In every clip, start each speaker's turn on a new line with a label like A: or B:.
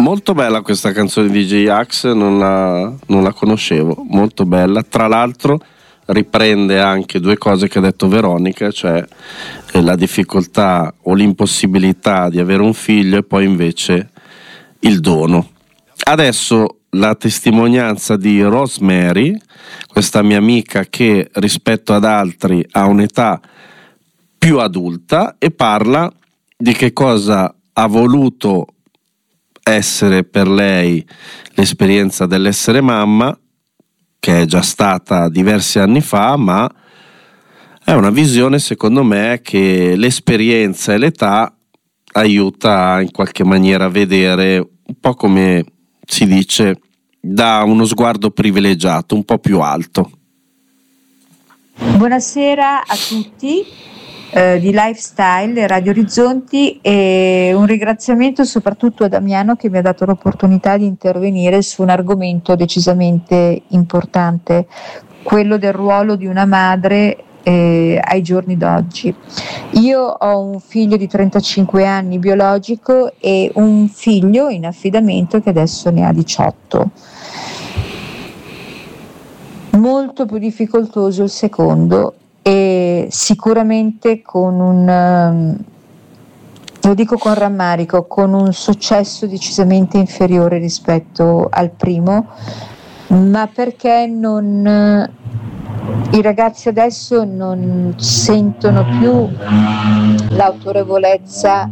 A: Molto bella questa canzone di J-Ax, non la conoscevo, molto bella. Tra l'altro riprende anche due cose che ha detto Veronica, cioè la difficoltà o l'impossibilità di avere un figlio e poi invece il dono. Adesso la testimonianza di Rosemary, questa mia amica che rispetto ad altri ha un'età più adulta e parla di che cosa ha voluto essere per lei l'esperienza dell'essere mamma, che è già stata diversi anni fa, ma è una visione secondo me che l'esperienza e l'età aiuta in qualche maniera a vedere un po' come si dice da uno sguardo privilegiato, un po' più alto.
B: Buonasera a tutti di Lifestyle Radio Orizzonti e un ringraziamento soprattutto a Damiano che mi ha dato l'opportunità di intervenire su un argomento decisamente importante, quello del ruolo di una madre ai giorni d'oggi. Io ho un figlio di 35 anni biologico e un figlio in affidamento che adesso ne ha 18. Molto più difficoltoso il secondo e sicuramente con lo dico con rammarico, con un successo decisamente inferiore rispetto al primo, ma perché i ragazzi adesso non sentono più l'autorevolezza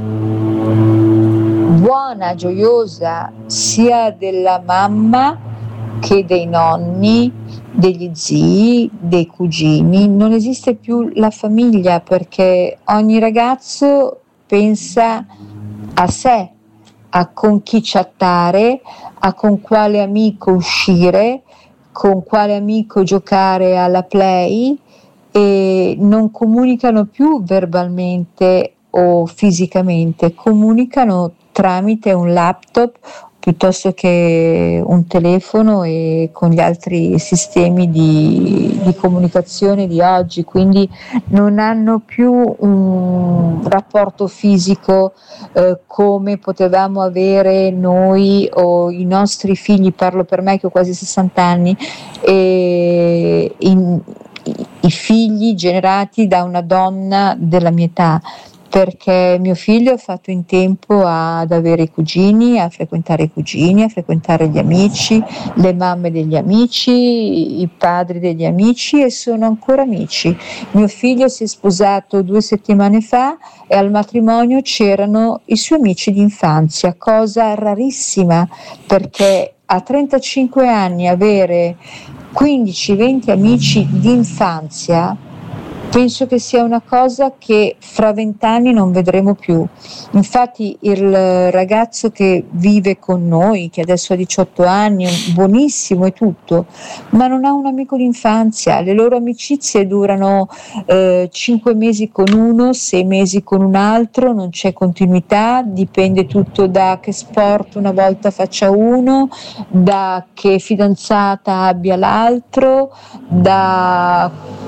B: buona, gioiosa, sia della mamma che dei nonni, degli zii, dei cugini. Non esiste più la famiglia perché ogni ragazzo pensa a sé, a con chi chattare, a con quale amico uscire, con quale amico giocare alla play e non comunicano più verbalmente o fisicamente, comunicano tramite un laptop piuttosto che un telefono e con gli altri sistemi di comunicazione di oggi, quindi non hanno più un rapporto fisico come potevamo avere noi o i nostri figli, parlo per me che ho quasi 60 anni, e i figli generati da una donna della mia età, perché mio figlio ha fatto in tempo ad avere i cugini, a frequentare i cugini, a frequentare gli amici, le mamme degli amici, i padri degli amici e sono ancora amici. Mio figlio si è sposato 2 settimane fa e al matrimonio c'erano i suoi amici di infanzia, cosa rarissima perché a 35 anni avere 15-20 amici di infanzia penso che sia una cosa che fra 20 anni non vedremo più. Infatti il ragazzo che vive con noi, che adesso ha 18 anni, buonissimo e tutto, ma non ha un amico d'infanzia. Le loro amicizie durano 5 mesi con uno, 6 mesi con un altro, non c'è continuità, dipende tutto da che sport una volta faccia uno, da che fidanzata abbia l'altro, da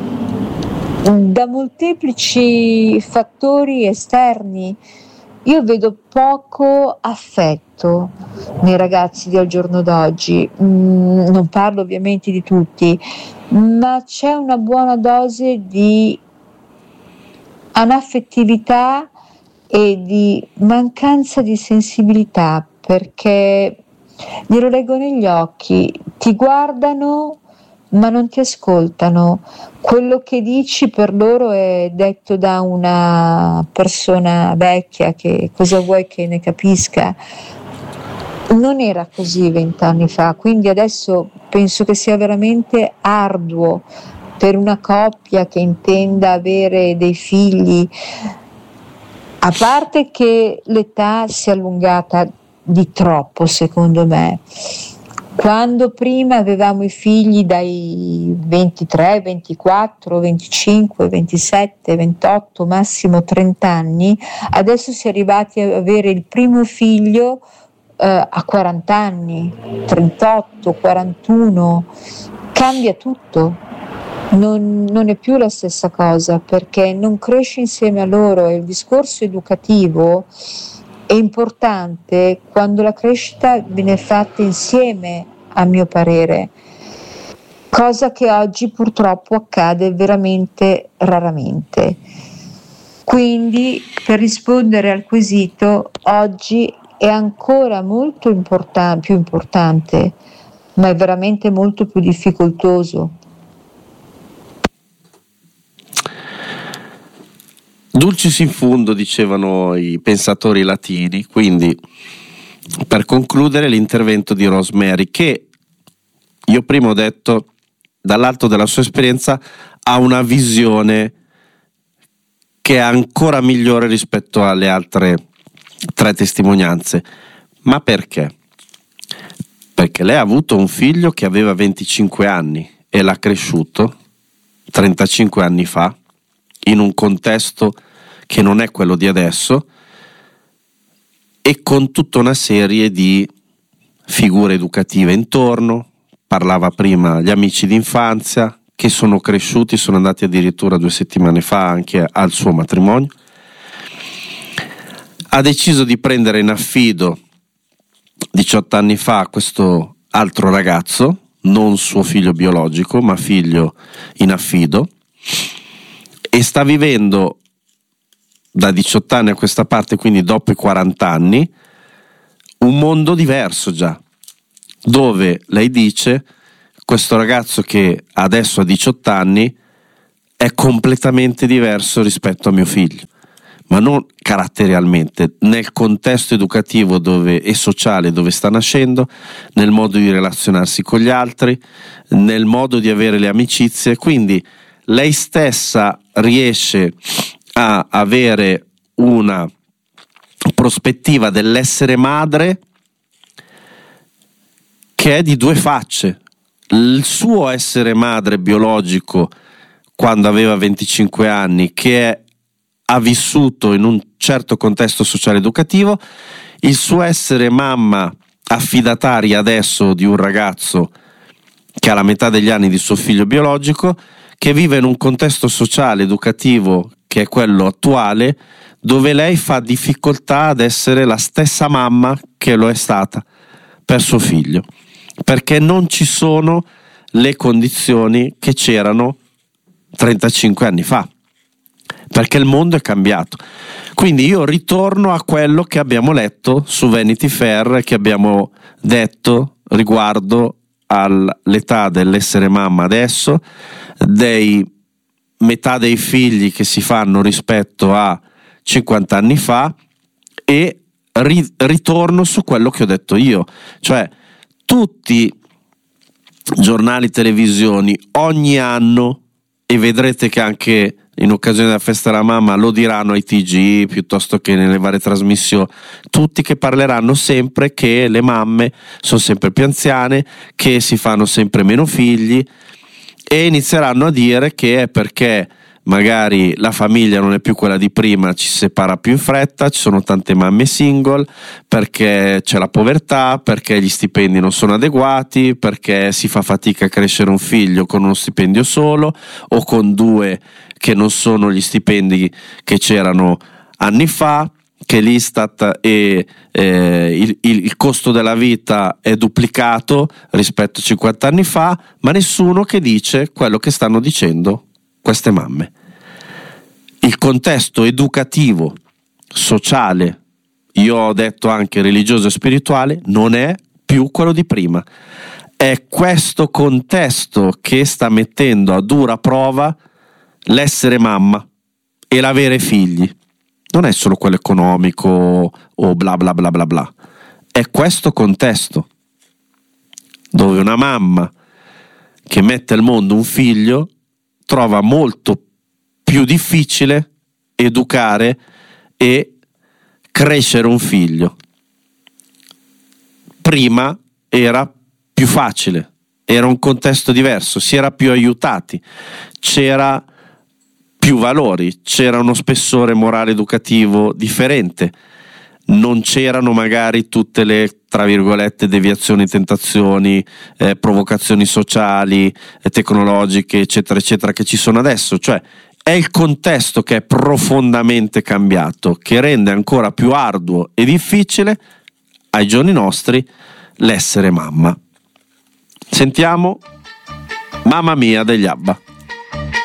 B: molteplici fattori esterni. Io vedo poco affetto nei ragazzi del giorno d'oggi, non parlo ovviamente di tutti, ma c'è una buona dose di anaffettività e di mancanza di sensibilità, perché glielo leggo negli occhi, ti guardano ma non ti ascoltano. Quello che dici per loro è detto da una persona vecchia che cosa vuoi che ne capisca. Non era così 20 anni fa, quindi adesso penso che sia veramente arduo per una coppia che intenda avere dei figli, a parte che l'età si è allungata di troppo secondo me. Quando prima avevamo i figli dai 23, 24, 25, 27, 28, massimo 30 anni, adesso si è arrivati a avere il primo figlio a 40 anni, 38, 41, cambia tutto, non è più la stessa cosa perché non cresci insieme a loro e il discorso educativo è importante quando la crescita viene fatta insieme, a mio parere, cosa che oggi purtroppo accade veramente raramente. Quindi, per rispondere al quesito, oggi è ancora molto più importante, ma è veramente molto più difficoltoso.
A: Dulcis in fundo, dicevano i pensatori latini. Quindi, per concludere, l'intervento di Rosemary, che io prima ho detto, dall'alto della sua esperienza, ha una visione che è ancora migliore rispetto alle altre 3 testimonianze. Ma perché? Perché lei ha avuto un figlio che aveva 25 anni e l'ha cresciuto 35 anni fa, in un contesto che non è quello di adesso, e con tutta una serie di figure educative intorno. Parlava prima gli amici d'infanzia che sono cresciuti, sono andati addirittura 2 settimane fa anche al suo matrimonio. Ha deciso di prendere in affido 18 anni fa questo altro ragazzo, non suo figlio biologico, ma figlio in affido, e sta vivendo da 18 anni a questa parte, quindi dopo i 40 anni, un mondo diverso già, dove lei dice: questo ragazzo che adesso ha 18 anni è completamente diverso rispetto a mio figlio, ma non caratterialmente, nel contesto educativo e sociale dove sta nascendo, nel modo di relazionarsi con gli altri, nel modo di avere le amicizie. Quindi lei stessa riesce a avere una prospettiva dell'essere madre che è di 2 facce. Il suo essere madre biologico quando aveva 25 anni, che ha vissuto in un certo contesto sociale educativo, il suo essere mamma affidataria adesso di un ragazzo che ha la metà degli anni di suo figlio biologico, che vive in un contesto sociale educativo che è quello attuale, dove lei fa difficoltà ad essere la stessa mamma che lo è stata per suo figlio, perché non ci sono le condizioni che c'erano 35 anni fa, perché il mondo è cambiato. Quindi io ritorno a quello che abbiamo letto su Vanity Fair, che abbiamo detto riguardo all'età dell'essere mamma adesso, metà dei figli che si fanno rispetto a 50 anni fa, e ritorno su quello che ho detto io, cioè tutti giornali, televisioni ogni anno, e vedrete che anche in occasione della festa della mamma lo diranno ai TG piuttosto che nelle varie trasmissioni, tutti che parleranno sempre che le mamme sono sempre più anziane, che si fanno sempre meno figli, e inizieranno a dire che è perché magari la famiglia non è più quella di prima, ci separa più in fretta, ci sono tante mamme single, perché c'è la povertà, perché gli stipendi non sono adeguati, perché si fa fatica a crescere un figlio con uno stipendio solo o con 2 che non sono gli stipendi che c'erano anni fa, che l'Istat e il costo della vita è duplicato rispetto a 50 anni fa, ma nessuno che dice quello che stanno dicendo queste mamme. Il contesto educativo, sociale, io ho detto anche religioso e spirituale, non è più quello di prima. È questo contesto che sta mettendo a dura prova l'essere mamma e l'avere figli. Non è solo quello economico o bla bla bla bla bla. È questo contesto dove una mamma che mette al mondo un figlio trova molto più difficile educare e crescere un figlio. Prima era più facile, era un contesto diverso, si era più aiutati, c'era più valori, c'era uno spessore morale educativo differente, non c'erano magari tutte le, tra virgolette, deviazioni, tentazioni, provocazioni sociali, tecnologiche, eccetera eccetera, che ci sono adesso. Cioè è il contesto che è profondamente cambiato, che rende ancora più arduo e difficile ai giorni nostri l'essere mamma. Sentiamo Mamma Mia degli ABBA.